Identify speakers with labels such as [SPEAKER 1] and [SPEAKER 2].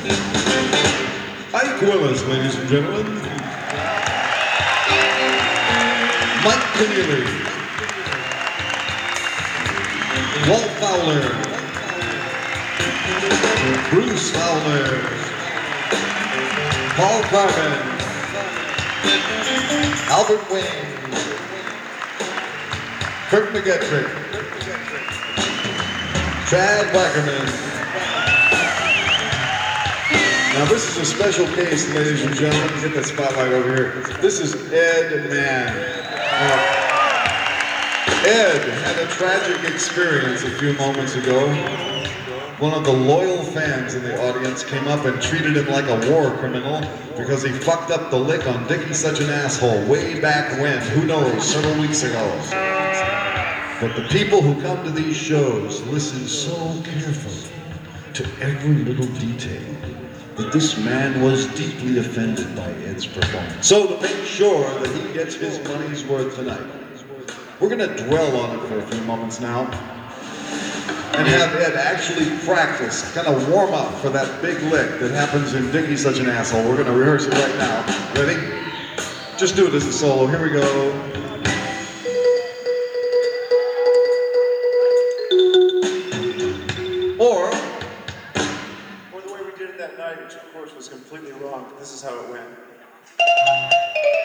[SPEAKER 1] Ike Willis, ladies and gentlemen. Mike Keneally. Walt Fowler. Bruce Fowler. Paul Carvin. Albert Wayne. Kirk McGettrick. Chad Wackerman. Now this is a special case, ladies and gentlemen. Get that spotlight over here. This is Ed Mann. Ed had a tragic experience a few moments ago. One of the loyal fans in the audience came up and treated him like a war criminal because he fucked up the lick on Dickie Such an Asshole way back when, who knows, several weeks ago. But the people who come to these shows listen so carefully to every little detail that this man was deeply offended by Ed's performance. So to make sure that he gets his money's worth tonight, we're going to dwell on it for a few moments now and have Ed actually practice, kind of warm up for that big lick that happens in Dickie Such an Asshole. We're going to rehearse it right now. Ready? Just do it as a solo. Here we go. Or
[SPEAKER 2] the way we did it that night, which of course was completely wrong, but this is how it went.